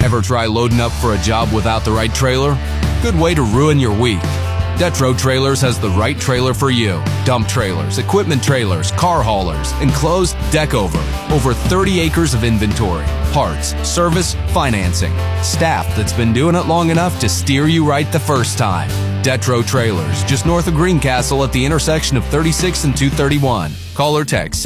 Ever try loading up for a job without the right trailer? Good way to ruin your week. Detro Trailers has the right trailer for you. Dump trailers, equipment trailers, car haulers, enclosed deck over 30 acres of inventory, parts, service, financing, staff that's been doing it long enough to steer you right the first time. Detro Trailers, just north of Greencastle at the intersection of 36 and 231. Call or text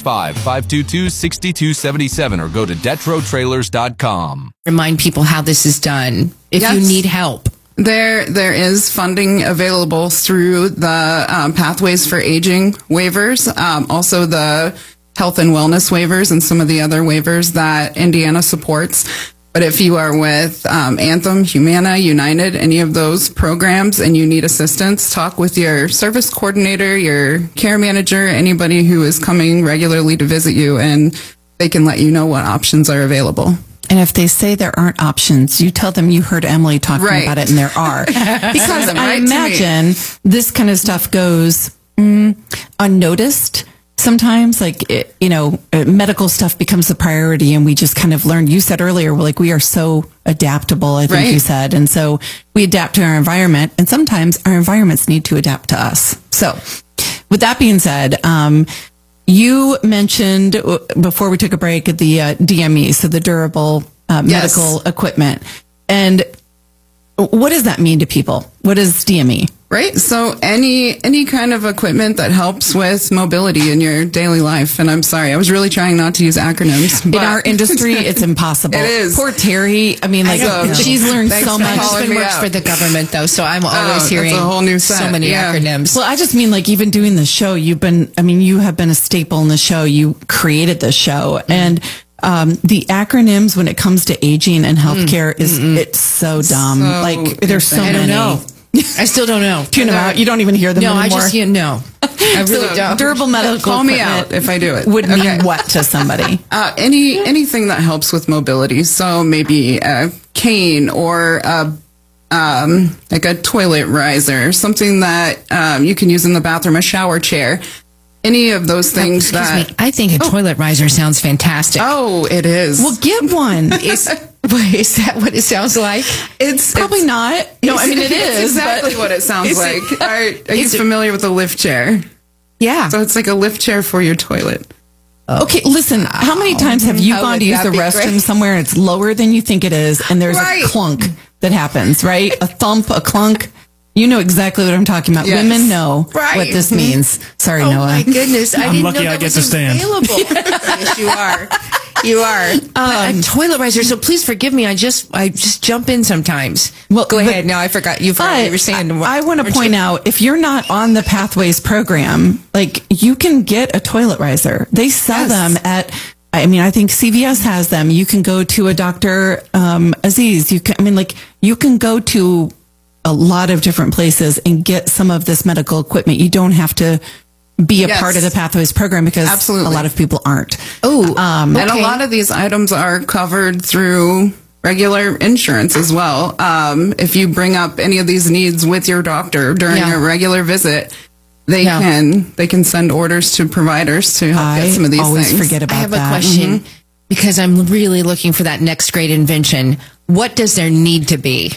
765-522-6277 or go to DetroTrailers.com. Remind people how this is done if you need help. There is funding available through the Pathways for Aging waivers, also the health and wellness waivers and some of the other waivers that Indiana supports. But if you are with Anthem, Humana, United, any of those programs, and you need assistance, talk with your service coordinator, your care manager, anybody who is coming regularly to visit you, and they can let you know what options are available. And if they say there aren't options, you tell them you heard Emily talking about it, and there are. Because I imagine this kind of stuff goes unnoticed sometimes. Like, medical stuff becomes a priority, and we just kind of learn. You said earlier, we are so adaptable, I think you said. And so we adapt to our environment, and sometimes our environments need to adapt to us. So with that being said, you mentioned before we took a break the DME, so the durable medical equipment. And what does that mean to people? What is DME? Right. So any kind of equipment that helps with mobility in your daily life. And I'm sorry, I was really trying not to use acronyms. In our industry, it's impossible. It is. Poor Terry. I mean, she's learned so much. My husband works for the government, though, so I'm always hearing a whole new set. So many acronyms. Well, I just mean, even doing the show, you have been a staple in the show. You created the show. And the acronyms when it comes to aging and healthcare it's so dumb. There's so many. I don't know. I still don't know. Tune them out. You don't even hear them anymore. I just no. I really don't. Durable medical call me out if I do it. Would mean what to somebody? Anything that helps with mobility. So maybe a cane or like a toilet riser, something that you can use in the bathroom, a shower chair. Any of those things I think a toilet riser sounds fantastic. Oh, it is. Well, get one. Is that what it sounds like? It's probably not. No, I mean, it is exactly what it sounds like. Are you familiar with a lift chair? Yeah. So it's like a lift chair for your toilet. Okay, listen, how many times have you gone to use the restroom somewhere and it's lower than you think it is, and there's a clunk that happens, right? A thump, a clunk. You know exactly what I'm talking about. Yes. Women know what this means. Sorry, Noah. Oh, my goodness. I'm lucky I get to stand. Yes, you are. You are. A toilet riser, so please forgive me. I just jump in sometimes. Well, go ahead. Now I forgot. You forgot what you were saying. I want to point out, if you're not on the Pathways program, you can get a toilet riser. They sell them at, I think CVS has them. You can go to a Dr. Aziz. You can go to a lot of different places and get some of this medical equipment. You don't have to be a part of the Pathways program because a lot of people aren't. And a lot of these items are covered through regular insurance as well. If you bring up any of these needs with your doctor during a regular visit, they can send orders to providers to help get some of these things. I always forget about that. I have a question because I'm really looking for that next great invention. What does there need to be?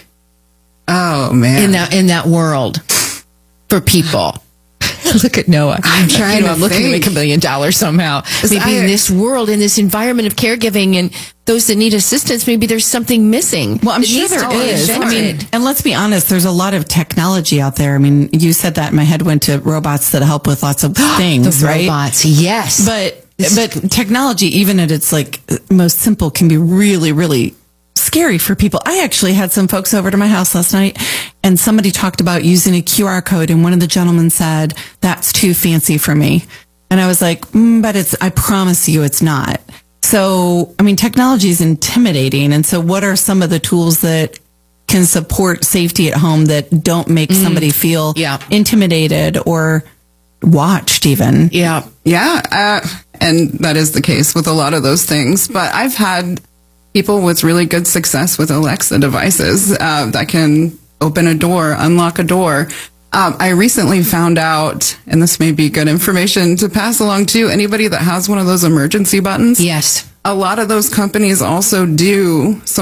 Oh man! In that world for people. Look at Noah. I'm trying. I'm looking to make $1 million somehow. Maybe in this world, in this environment of caregiving, and those that need assistance, maybe there's something missing. Well, I'm sure there is. And let's be honest, there's a lot of technology out there. You said that, my head went to robots that help with lots of things, the right? Robots, yes. But technology, even at its most simple, can be really, really scary for people. I actually had some folks over to my house last night, and somebody talked about using a QR code, and one of the gentlemen said, "That's too fancy for me." And I was like, but I promise you it's not. So, technology is intimidating. And so what are some of the tools that can support safety at home that don't make somebody feel intimidated or watched even? Yeah. And that is the case with a lot of those things. But I've had people with really good success with Alexa devices that can open a door, unlock a door. I recently found out, and this may be good information to pass along to anybody that has one of those emergency buttons. Yes. A lot of those companies also do some